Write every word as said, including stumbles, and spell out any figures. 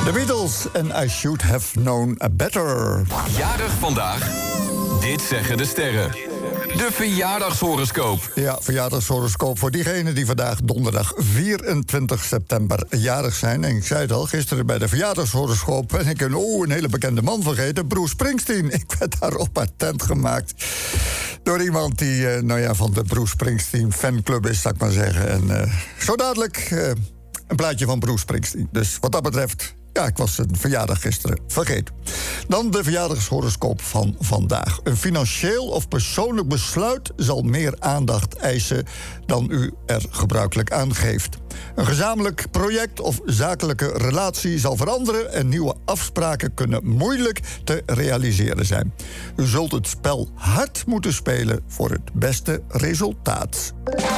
The Beatles en I Should Have Known Better. Jarig vandaag. Dit zeggen de sterren. De verjaardagshoroscoop. Ja, verjaardagshoroscoop voor diegenen die vandaag donderdag vierentwintig september jarig zijn. En ik zei het al, gisteren bij de verjaardagshoroscoop ben ik een, oh, een hele bekende man vergeten, Bruce Springsteen. Ik werd daarop attent gemaakt door iemand die, uh, nou ja, van de Bruce Springsteen fanclub is, zal ik maar zeggen. En uh, zo dadelijk uh, een plaatje van Bruce Springsteen. Dus wat dat betreft, ja, ik was zijn verjaardag gisteren vergeten. Dan de verjaardagshoroscoop van vandaag. Een financieel of persoonlijk besluit zal meer aandacht eisen dan u er gebruikelijk aan geeft. Een gezamenlijk project of zakelijke relatie zal veranderen en nieuwe afspraken kunnen moeilijk te realiseren zijn. U zult het spel hard moeten spelen voor het beste resultaat.